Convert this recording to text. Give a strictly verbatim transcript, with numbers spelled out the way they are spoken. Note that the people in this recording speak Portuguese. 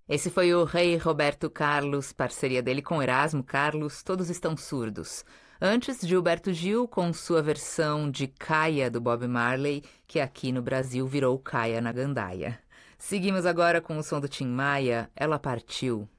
Esse foi o Rei Roberto Carlos, parceria dele com Erasmo Carlos, Todos Estão Surdos. Antes, Gilberto Gil com sua versão de Caia do Bob Marley, que aqui no Brasil virou Caia na Gandaia. Seguimos agora com o som do Tim Maia, Ela Partiu.